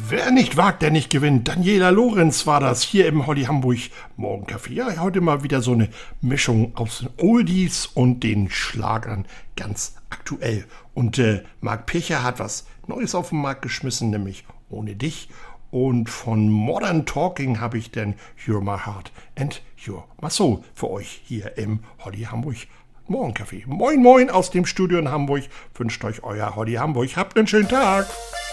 Wer nicht wagt, der nicht gewinnt. Daniela Lorenz war das hier im Holly Hamburg Morgencafé. Ja, heute mal wieder so eine Mischung aus den Oldies und den Schlagern, ganz aktuell. Und Marc Pircher hat was Neues auf den Markt geschmissen, nämlich Ohne dich. Und von Modern Talking habe ich dann You're My Heart and You're My Soul für euch hier im Holly Hamburg Morgencafé. Moin moin aus dem Studio in Hamburg. Wünscht euch euer Holly Hamburg. Habt einen schönen Tag.